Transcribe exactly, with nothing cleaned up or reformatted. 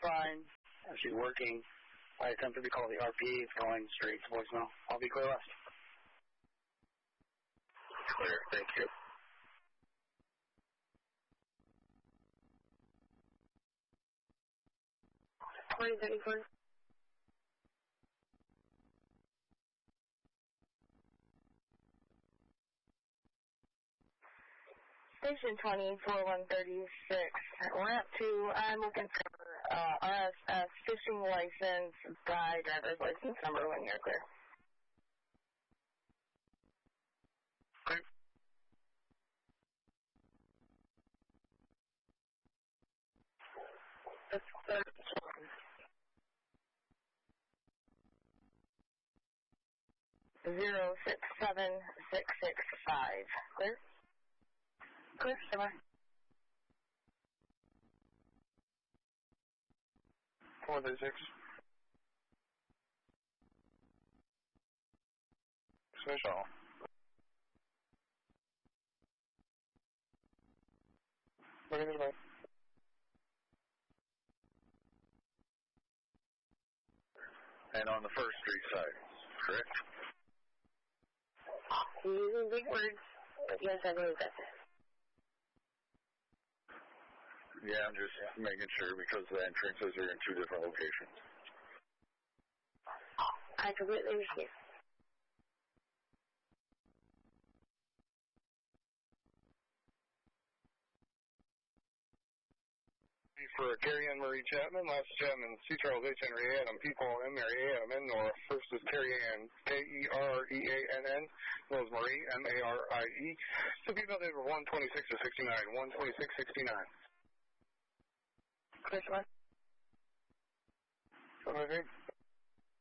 fine. She's working. I attempted to call the R P. It's going straight to voicemail. I'll be clear west. Clear. Thank you. twenty thirty-four. Station twenty-four one thirty-six. Ramp two. I'm looking for uh, R S S fishing license by driver's license number when you're clear. Okay. That's thirteen. Zero six seven six six five. Clear? Clear, Simmer. four thirty-six. Special. What is it? And on the first street side, correct? You're using big words, but yes, I believe that's it. Yeah, I'm just making sure because the entrances are in two different locations. I completely understand. For Carrie Ann Marie Chapman, last Chapman, C. Charles H. Henry Adam, P. Paul M. Mary A. Adam N. Nora. First is Carrie Ann, K E R E A N N, Rose Marie, M A R I E. To be about over one twenty-six to sixty-nine, one twenty-six sixty-nine. Chris, what? What do I think?